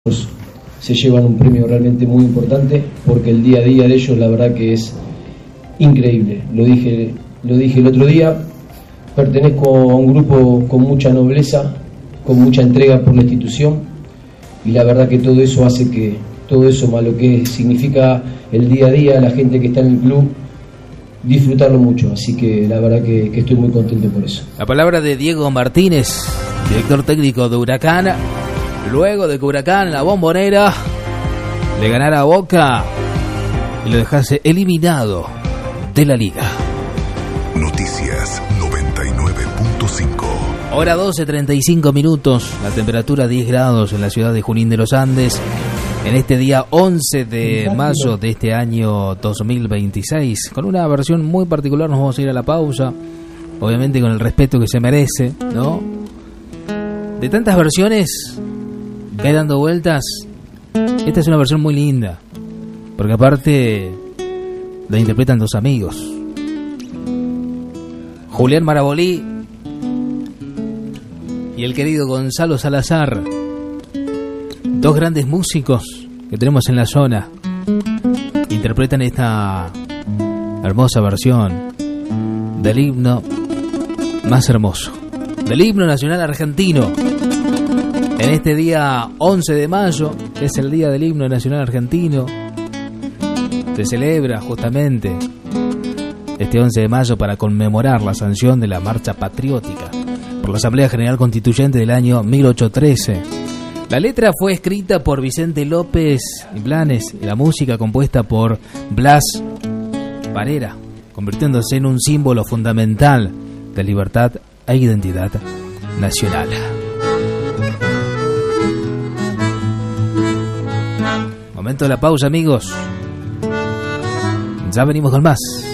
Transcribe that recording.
se llevan un premio realmente muy importante, porque el día a día de ellos la verdad que es increíble. Lo dije el otro día, pertenezco a un grupo con mucha nobleza, con mucha entrega por la institución, y la verdad que todo eso hace que todo eso, más lo que significa el día a día, la gente que está en el club, disfrutarlo mucho. Así que la verdad que estoy muy contento por eso. La palabra de Diego Martínez, director técnico de Huracán, luego de que Huracán en la Bombonera le ganara a Boca y lo dejase eliminado de la liga. Noticias 99.5. Hora 12:35 minutos, la temperatura 10 grados en la ciudad de Junín de los Andes. En este día 11 de mayo de este año 2026, con una versión muy particular, nos vamos a ir a la pausa, obviamente con el respeto que se merece, ¿no? De tantas versiones que hay dando vueltas, esta es una versión muy linda, porque aparte la interpretan dos amigos, Julián Marabolí y el querido Gonzalo Salazar, dos grandes músicos que tenemos en la zona. Interpretan esta hermosa versión del himno más hermoso, del himno nacional argentino. En este día 11 de mayo, que es el día del himno nacional argentino, se celebra justamente este 11 de mayo para conmemorar la sanción de la marcha patriótica por la Asamblea General Constituyente del año 1813. La letra fue escrita por Vicente López y Blanes y la música compuesta por Blas Parera, convirtiéndose en un símbolo fundamental de libertad e identidad nacional. Momento de la pausa, amigos. Ya venimos con más.